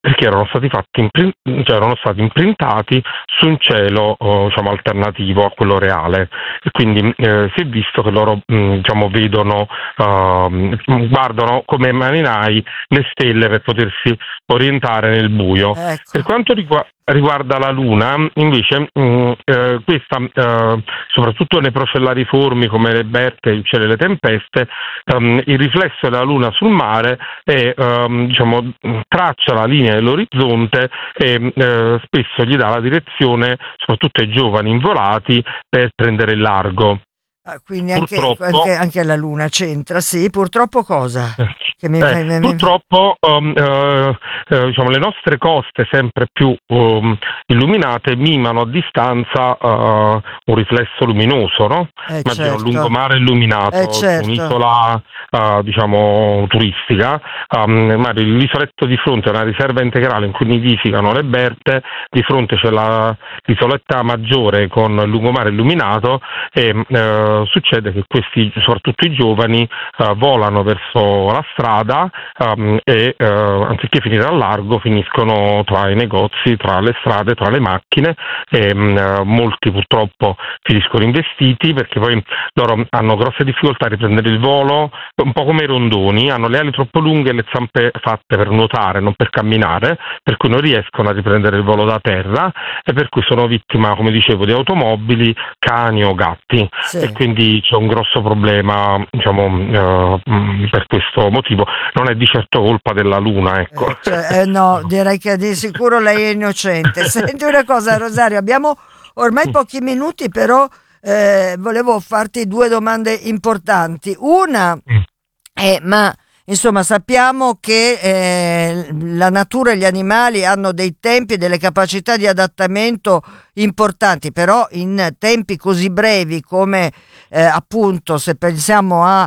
perché erano stati cioè erano stati imprintati su un cielo diciamo alternativo a quello reale, e quindi si è visto che loro diciamo vedono, guardano come marinai le stelle per potersi orientare nel buio. Per Ecco. quanto riguarda la Luna, invece, questa, soprattutto nei procellariformi come le berche, gli uccelli e le tempeste, il riflesso della Luna sul mare diciamo, traccia la linea dell'orizzonte e spesso gli dà la direzione, soprattutto ai giovani involati, per prendere il largo. Ah, quindi Purtroppo anche la Luna c'entra, sì. Purtroppo cosa? Che mi fai... purtroppo diciamo, le nostre coste sempre più illuminate mimano a distanza un riflesso luminoso, no? Immagino un certo, lungomare illuminato su certo. un'isola diciamo turistica, magari l'isoletto di fronte è una riserva integrale in cui nidificano le berte, di fronte c'è l'isoletta maggiore con il lungomare illuminato e succede che questi, soprattutto i giovani, volano verso la strada e anziché finire al largo finiscono tra i negozi, tra le strade, tra le macchine e molti purtroppo finiscono investiti perché poi loro hanno grosse difficoltà a riprendere il volo, un po' come i rondoni, hanno le ali troppo lunghe e le zampe fatte per nuotare, non per camminare, per cui non riescono a riprendere il volo da terra e per cui sono vittima, come dicevo, di automobili, cani o gatti. E Sì. quindi c'è un grosso problema, diciamo, per questo motivo. Non è di certo colpa della Luna, ecco. No, direi che di sicuro lei è innocente. Senti una cosa, Rosario, abbiamo ormai pochi minuti, però volevo farti due domande importanti. Una ma insomma sappiamo che la natura e gli animali hanno dei tempi e delle capacità di adattamento importanti, però in tempi così brevi come appunto se pensiamo a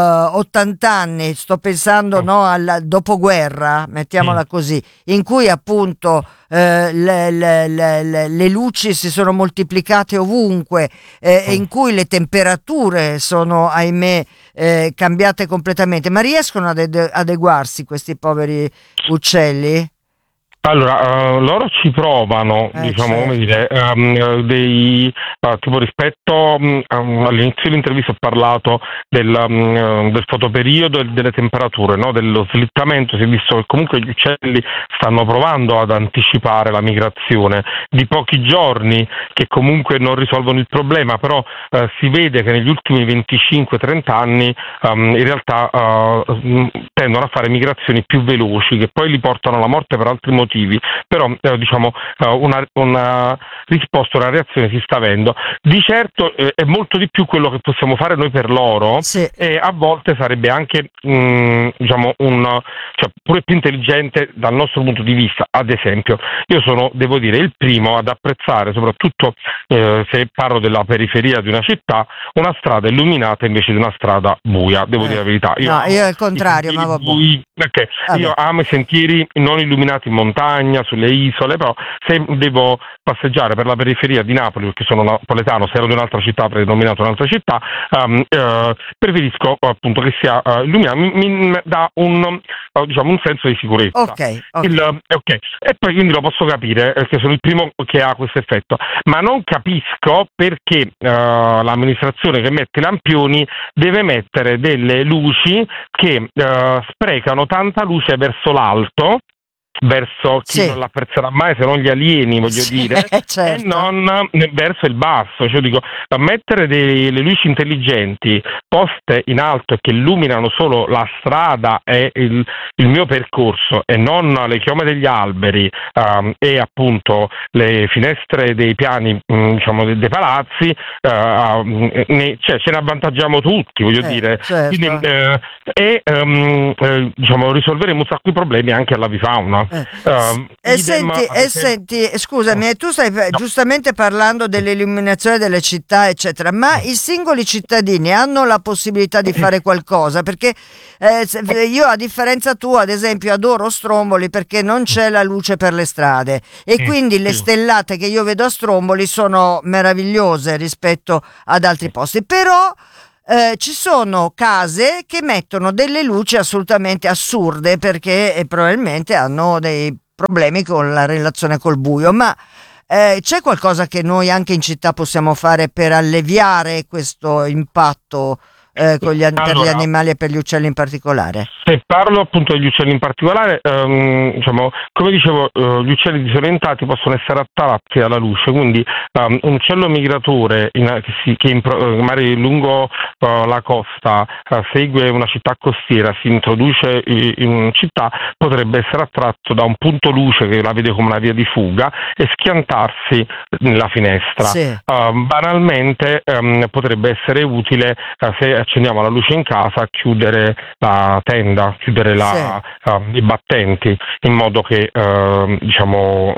80 anni, sto pensando no, al dopoguerra, mettiamola così, in cui appunto le luci si sono moltiplicate ovunque e in cui le temperature sono ahimè cambiate completamente, ma riescono ad adeguarsi questi poveri uccelli? Allora, loro ci provano, diciamo, come Certo. dire, tipo rispetto all'inizio dell'intervista ho parlato del fotoperiodo e delle temperature, no? Dello slittamento, si è visto che comunque gli uccelli stanno provando ad anticipare la migrazione di pochi giorni, che comunque non risolvono il problema, però si vede che negli ultimi 25-30 anni in realtà tendono a fare migrazioni più veloci, che poi li portano alla morte per altri motivi. Però diciamo una risposta, una reazione si sta avendo. Di certo è molto di più quello che possiamo fare noi per loro Sì. e a volte sarebbe anche diciamo cioè, pure più intelligente dal nostro punto di vista. Ad esempio, io sono, devo dire, il primo ad apprezzare, soprattutto se parlo della periferia di una città, una strada illuminata invece di una strada buia, devo dire la verità. No, io al I contrario, ma sentieri vabbè. bui, perché io Vabbè. amo i sentieri non illuminati in montagna, sulle isole, però se devo passeggiare per la periferia di Napoli, perché sono napoletano, se ero di un'altra città avrei nominato un'altra città, preferisco appunto che sia illuminato, mi dà diciamo un senso di sicurezza. Ok. E poi quindi lo posso capire, perché sono il primo che ha questo effetto, ma non capisco perché l'amministrazione che mette i lampioni deve mettere delle luci che sprecano tanta luce verso l'alto, verso chi Sì. non l'apprezzerà mai se non gli alieni, voglio dire, e Certo. non verso il basso. Cioè dico, mettere le luci intelligenti poste in alto e che illuminano solo la strada e il mio percorso e non le chiome degli alberi e appunto le finestre dei piani diciamo dei palazzi, cioè ce ne avvantaggiamo tutti, voglio dire. Certo. Quindi, diciamo risolveremo un sacco di problemi anche all'avifauna. Idem, Senti, scusami, tu stai no. giustamente parlando dell'illuminazione delle città, eccetera, ma i singoli cittadini hanno la possibilità di fare qualcosa? Perché io, a differenza tua, ad esempio, adoro Stromboli perché non c'è la luce per le strade e quindi le stellate che io vedo a Stromboli sono meravigliose rispetto ad altri posti, però ci sono case che mettono delle luci assolutamente assurde perché probabilmente hanno dei problemi con la relazione col buio, ma c'è qualcosa che noi anche in città possiamo fare per alleviare questo impatto per gli animali e per gli uccelli in particolare? Se parlo appunto degli uccelli in particolare, diciamo, come dicevo, gli uccelli disorientati possono essere attratti alla luce, quindi un uccello migratore che magari lungo la costa segue una città costiera, si introduce in città, potrebbe essere attratto da un punto luce che la vede come una via di fuga e schiantarsi nella finestra. Sì. Banalmente potrebbe essere utile se accendiamo la luce in casa, chiudere la tenda, chiudere i battenti, in modo che diciamo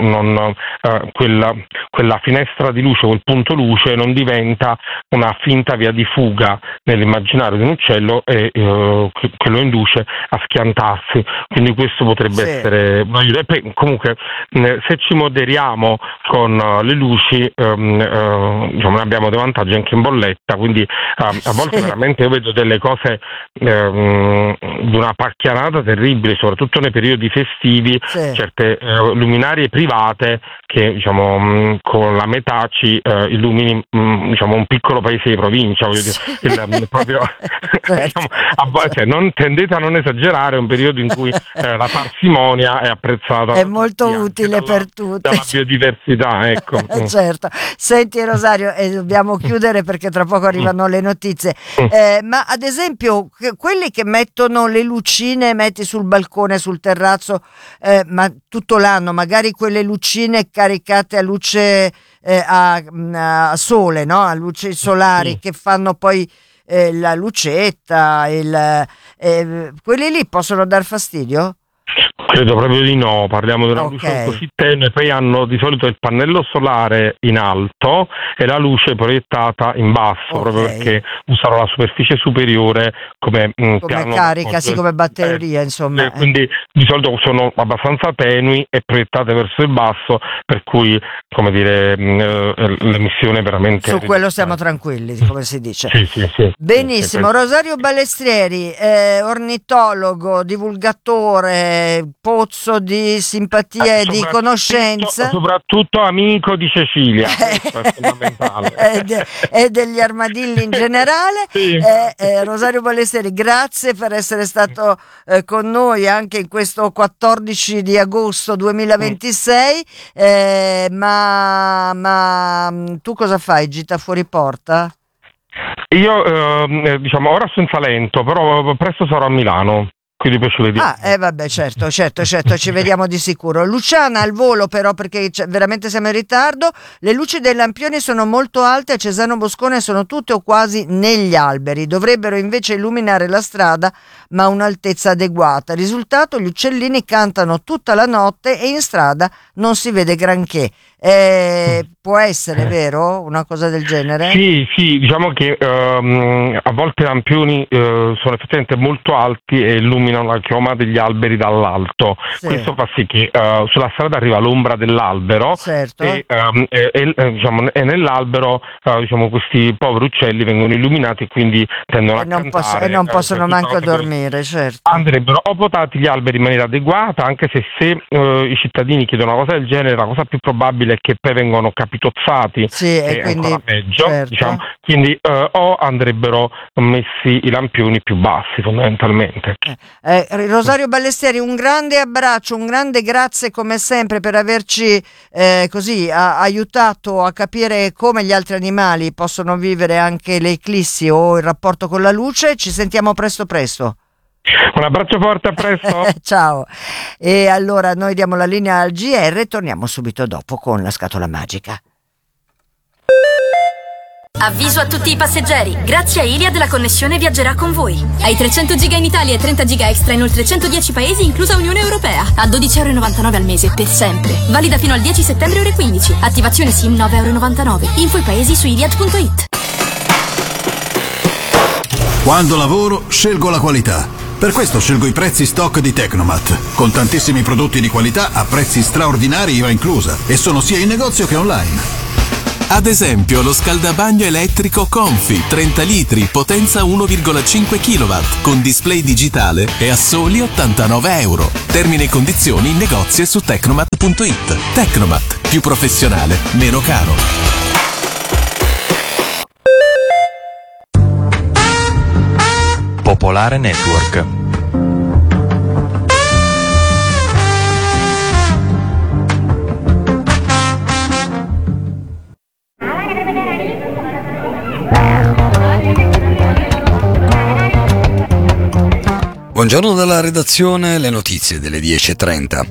quella finestra di luce, quel punto luce non diventa una finta via di fuga nell'immaginario di un uccello e che lo induce a schiantarsi. Quindi questo potrebbe essere un aiuto. E poi, comunque, se ci moderiamo con le luci, diciamo, ne abbiamo dei vantaggi anche in bolletta, quindi a volte veramente io vedo delle cose di una pacchianata terribile, soprattutto nei periodi festivi, certe luminarie private che, diciamo, con la metà ci illumini, diciamo, un piccolo paese di provincia, voglio dire, proprio, diciamo, tendete a non esagerare, è un periodo in cui la parsimonia è apprezzata, è molto utile per tutti, dalla biodiversità, ecco. Certo. Senti Rosario, dobbiamo chiudere perché tra poco arrivano le notizie, ma ad esempio quelli che mettono le lucine, metti sul balcone, sul terrazzo, ma tutto l'anno, magari quelle lucine caricate a luce a sole, no? A luci solari, che fanno poi la lucetta, quelli lì possono dar fastidio? Credo proprio di no, parliamo di una luce così tenue, poi hanno di solito il pannello solare in alto e la luce proiettata in basso, proprio perché usano la superficie superiore come piano carica, come batteria, insomma. Quindi di solito sono abbastanza tenui e proiettate verso il basso, per cui, come dire, l'emissione veramente... Su quello siamo tranquilli, come si dice. Sì. Benissimo. Rosario Balestrieri, ornitologo, divulgatore, pozzo di simpatia e di conoscenza, soprattutto amico di Cecilia, questo è fondamentale, e degli armadilli in generale. Rosario Balestrieri, grazie per essere stato con noi anche in questo 14 di agosto 2026. Ma tu cosa fai? Gita fuori porta? Io diciamo ora sono in Salento, però presto sarò a Milano. Quindi poi ci vediamo. Vabbè, certo, ci vediamo di sicuro. Luciana al volo però, perché veramente siamo in ritardo. Le luci dei lampioni sono molto alte a Cesano Boscone, sono tutte o quasi negli alberi, dovrebbero invece illuminare la strada ma a un'altezza adeguata. Risultato, gli uccellini cantano tutta la notte e in strada non si vede granché. Può essere vero una cosa del genere? Sì, diciamo che a volte i lampioni sono effettivamente molto alti e illuminano la chioma degli alberi dall'alto. Questo fa sì che sulla strada arriva l'ombra dell'albero, e nell'albero diciamo, questi poveri uccelli vengono illuminati e quindi tendono a cantare. Non possono manco dormire, certo. Andrebbero o potati gli alberi in maniera adeguata, anche se i cittadini chiedono una cosa del genere, la cosa più probabile è che poi vengono capitozzati, e quindi ancora peggio, diciamo. Quindi o andrebbero messi i lampioni più bassi, fondamentalmente. Rosario Balestrieri, un grande abbraccio, un grande grazie come sempre per averci aiutato a capire come gli altri animali possono vivere anche le eclissi o il rapporto con la luce. Ci sentiamo presto. Un abbraccio forte, a presto. Ciao. E allora noi diamo la linea al GR e torniamo subito dopo con la scatola magica. Avviso a tutti i passeggeri, grazie a Iliad la connessione viaggerà con voi. Hai 300 giga in Italia e 30 giga extra in oltre 110 paesi, inclusa Unione Europea, a €12,99 al mese per sempre. Valida fino al 10 settembre ore 15. Attivazione SIM €9,99. Info i paesi su iliad.it. Quando lavoro scelgo la qualità. Per questo scelgo i prezzi stock di Tecnomat, con tantissimi prodotti di qualità a prezzi straordinari IVA inclusa, e sono sia in negozio che online. Ad esempio lo scaldabagno elettrico Confi 30 litri, potenza 1,5 kW, con display digitale e a soli €89. Termini e condizioni in negozio e su Tecnomat.it. Tecnomat, più professionale, meno caro. Popolare Network. Buongiorno dalla redazione, le notizie delle 10:30.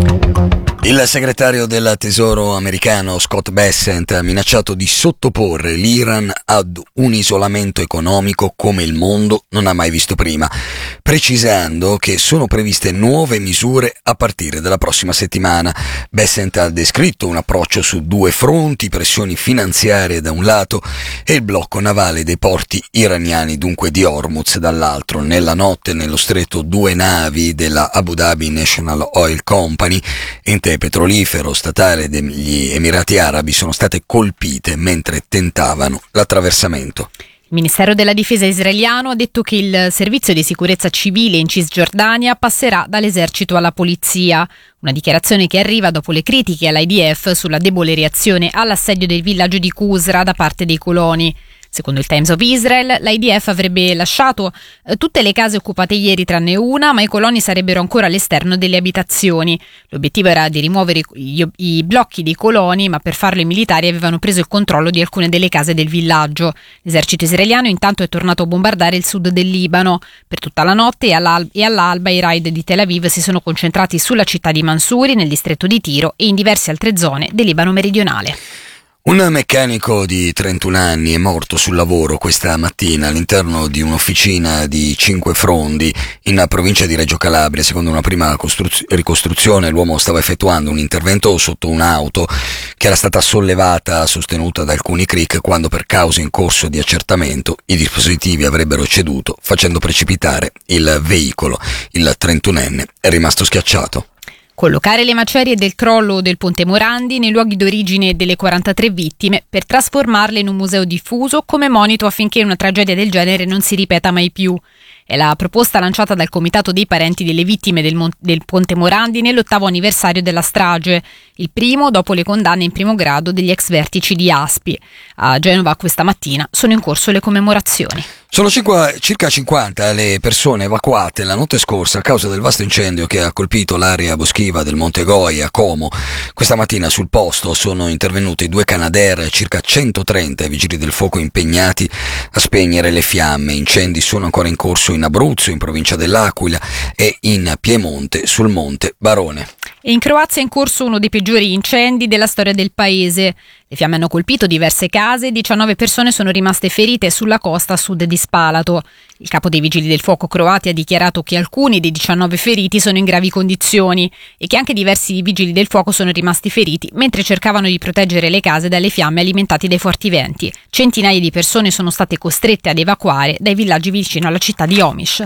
Il segretario del Tesoro americano Scott Bessent ha minacciato di sottoporre l'Iran ad un isolamento economico come il mondo non ha mai visto prima, precisando che sono previste nuove misure a partire dalla prossima settimana. Bessent ha descritto un approccio su due fronti: pressioni finanziarie da un lato e il blocco navale dei porti iraniani, dunque di Hormuz, dall'altro. Nella notte nello stretto 2 navi della Abu Dhabi National Oil Company, ente petrolifero statale degli Emirati Arabi, sono state colpite mentre tentavano l'attraversamento. Il Ministero della Difesa israeliano ha detto che il servizio di sicurezza civile in Cisgiordania passerà dall'esercito alla polizia. Una dichiarazione che arriva dopo le critiche all'IDF sulla debole reazione all'assedio del villaggio di Qusra da parte dei coloni. Secondo il Times of Israel, l'IDF avrebbe lasciato tutte le case occupate ieri tranne una, ma i coloni sarebbero ancora all'esterno delle abitazioni. L'obiettivo era di rimuovere i blocchi dei coloni, ma per farlo i militari avevano preso il controllo di alcune delle case del villaggio. L'esercito israeliano intanto è tornato a bombardare il sud del Libano. Per tutta la notte e all'alba i raid di Tel Aviv si sono concentrati sulla città di Mansouri, nel distretto di Tiro e in diverse altre zone del Libano meridionale. Un meccanico di 31 anni è morto sul lavoro questa mattina all'interno di un'officina di Cinquefrondi in provincia di Reggio Calabria. Secondo una prima ricostruzione, l'uomo stava effettuando un intervento sotto un'auto che era stata sollevata, sostenuta da alcuni CRIC, quando per cause in corso di accertamento i dispositivi avrebbero ceduto, facendo precipitare il veicolo. Il 31enne è rimasto schiacciato. Collocare le macerie del crollo del Ponte Morandi nei luoghi d'origine delle 43 vittime per trasformarle in un museo diffuso come monito affinché una tragedia del genere non si ripeta mai più. È la proposta lanciata dal Comitato dei Parenti delle Vittime del Ponte Morandi nell'8° anniversario della strage, il primo dopo le condanne in primo grado degli ex vertici di ASPI. A Genova questa mattina sono in corso le commemorazioni. Sono circa 50 le persone evacuate la notte scorsa a causa del vasto incendio che ha colpito l'area boschiva del Monte Goi a Como. Questa mattina sul posto sono intervenuti 2 Canadair, circa 130 vigili del fuoco impegnati a spegnere le fiamme. Incendi sono ancora in corso in Abruzzo, in provincia dell'Aquila e in Piemonte sul Monte Barone. E in Croazia è in corso uno dei peggiori incendi della storia del paese. Le fiamme hanno colpito diverse case e 19 persone sono rimaste ferite sulla costa a sud di Spalato. Il capo dei vigili del fuoco croati ha dichiarato che alcuni dei 19 feriti sono in gravi condizioni e che anche diversi vigili del fuoco sono rimasti feriti mentre cercavano di proteggere le case dalle fiamme alimentate dai forti venti. Centinaia di persone sono state costrette ad evacuare dai villaggi vicino alla città di Omiš.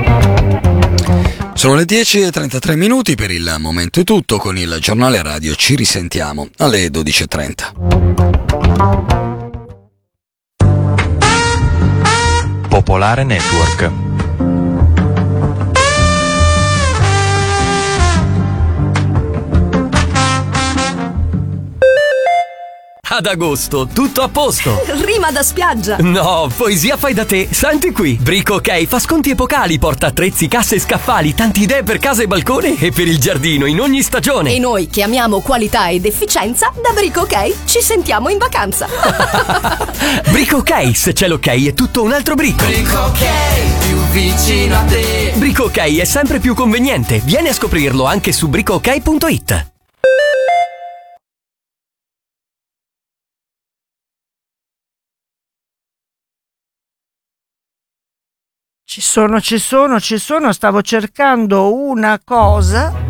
Sono le 10:33, per il momento è tutto. Con il giornale radio ci risentiamo alle 12:30. Popolare Network. Ad agosto, tutto a posto. Rima da spiaggia. No, poesia fai da te. Senti qui. Brico OK fa sconti epocali, porta attrezzi, casse e scaffali, tanti idee per casa e balcone e per il giardino in ogni stagione. E noi che amiamo qualità ed efficienza, da Brico OK ci sentiamo in vacanza. Brico OK, se c'è l'ok è tutto un altro brico. Brico OK, più vicino a te. Brico OK è sempre più conveniente. Vieni a scoprirlo anche su bricook.it. Ci sono, stavo cercando una cosa